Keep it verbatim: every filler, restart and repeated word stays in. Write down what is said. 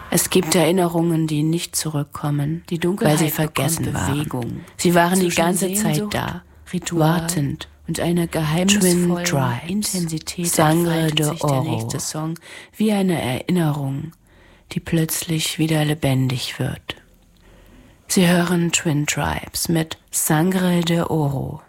Es gibt Erinnerungen, die nicht zurückkommen, die Dunkelheit, weil sie vergessen waren. Sie waren die ganze Zeit da, Ritual, wartend und eine geheimnisvolle Intensität. Sangre de Oro, der nächste Song, wie eine Erinnerung, die plötzlich wieder lebendig wird. Sie hören Twin Tribes mit Sangre de Oro.